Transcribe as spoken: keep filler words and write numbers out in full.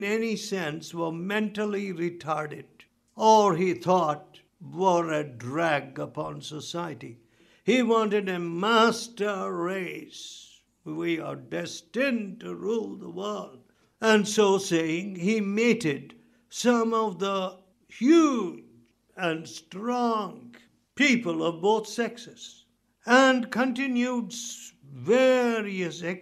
any sense were mentally retarded, or he thought were a drag upon society. He wanted a master race. We are destined to rule the world. And so saying, he mated some of the huge and strong people of both sexes and continued various